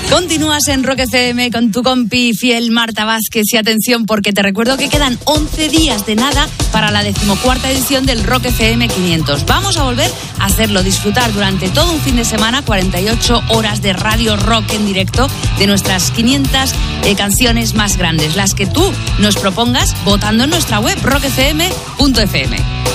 Continúas en Rock FM con tu compi fiel Marta Vázquez y atención porque te recuerdo que quedan 11 días de nada para la 14ª edición del Rock FM 500. Vamos a volver a hacerlo, disfrutar durante todo un fin de semana, 48 horas de radio rock en directo de nuestras 500 canciones más grandes, las que tú nos propongas votando en nuestra web rockfm.fm.